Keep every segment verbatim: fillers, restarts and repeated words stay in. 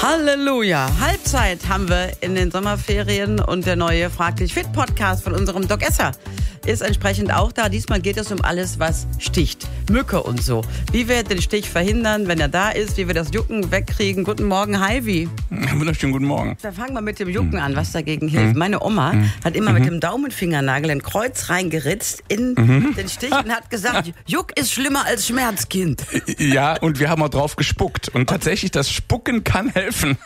Halleluja. Halbzeit haben wir in den Sommerferien und der neue Frag dich fit Podcast von unserem Doc Esser ist entsprechend auch da. Diesmal geht es um alles, was sticht. Mücke und so. Wie wir den Stich verhindern, wenn er da ist, wie wir das Jucken wegkriegen. Guten Morgen, Heidi. Wunderschönen guten Morgen. Da fangen wir mit dem Jucken an, was dagegen hilft. Meine Oma hat immer mit dem Daumenfingernagel ein Kreuz reingeritzt in den Stich und hat gesagt, Juck ist schlimmer als Schmerzkind. Ja, und wir haben auch drauf gespuckt. Und tatsächlich, das Spucken kann helfen.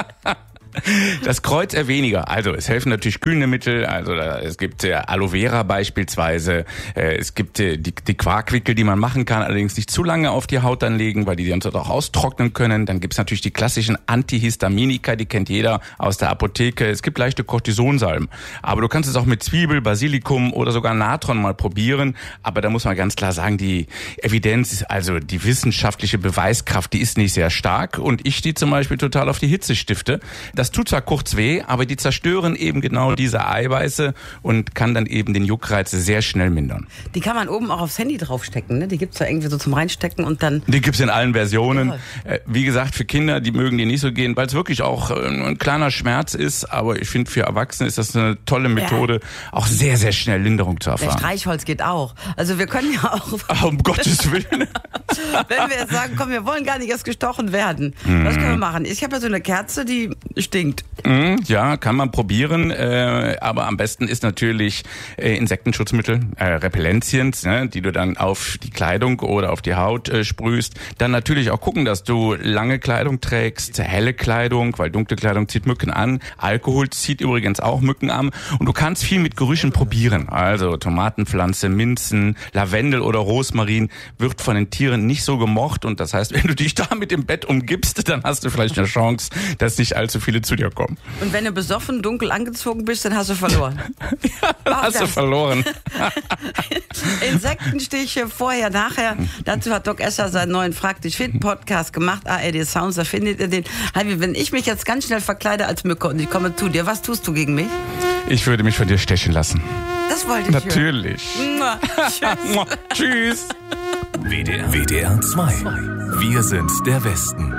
Das Kreuz eher weniger. Also es helfen natürlich kühlende Mittel. Also da, es gibt äh, Aloe Vera beispielsweise. Äh, es gibt äh, die, die Quarkwickel, die man machen kann, allerdings nicht zu lange auf die Haut dann legen, weil die dann auch austrocknen können. Dann gibt es natürlich die klassischen Antihistaminika, die kennt jeder aus der Apotheke. Es gibt leichte Cortisonsalben. Aber du kannst es auch mit Zwiebel, Basilikum oder sogar Natron mal probieren. Aber da muss man ganz klar sagen, die Evidenz, also die wissenschaftliche Beweiskraft, die ist nicht sehr stark. Und ich stehe zum Beispiel total auf die Hitzestifte. Das tut zwar kurz weh, aber die zerstören eben genau diese Eiweiße und kann dann eben den Juckreiz sehr schnell mindern. Die kann man oben auch aufs Handy draufstecken, ne? Die gibt's da irgendwie so zum Reinstecken und dann... Die gibt's in allen Versionen. Ja. Wie gesagt, für Kinder, die mögen die nicht so gehen, weil es wirklich auch ein kleiner Schmerz ist. Aber ich finde, für Erwachsene ist das eine tolle Methode, ja, auch sehr, sehr schnell Linderung zu erfahren. Der Streichholz geht auch. Also wir können ja auch... Ach, um Gottes Willen. Wenn wir jetzt sagen, komm, wir wollen gar nicht erst gestochen werden. Mhm. Was können wir machen? Ich habe ja so eine Kerze, die stinkt. Ja, kann man probieren, äh, aber am besten ist natürlich äh, Insektenschutzmittel, äh, Repellenzien, ne, die du dann auf die Kleidung oder auf die Haut äh, sprühst. Dann natürlich auch gucken, dass du lange Kleidung trägst, helle Kleidung, weil dunkle Kleidung zieht Mücken an. Alkohol zieht übrigens auch Mücken an. Und du kannst viel mit Gerüchen probieren. Also Tomatenpflanze, Minzen, Lavendel oder Rosmarin wird von den Tieren nicht so gemocht. Und das heißt, wenn du dich damit im Bett umgibst, dann hast du vielleicht eine Chance, dass nicht allzu viele zu dir kommen. Und wenn du besoffen, dunkel angezogen bist, dann hast du verloren. Ja, dann hast das. du verloren. Insektenstiche vorher, nachher. Dazu hat Doc Esser seinen neuen Frag dich fit Podcast gemacht. A R D Sounds, da findet ihr den. Heidi, wenn ich mich jetzt ganz schnell verkleide als Mücke und ich komme zu dir, was tust du gegen mich? Ich würde mich von dir stechen lassen. Das wollte ich Natürlich. hören. Tschüss. Tschüss. W D R zwei. Wir sind der Westen.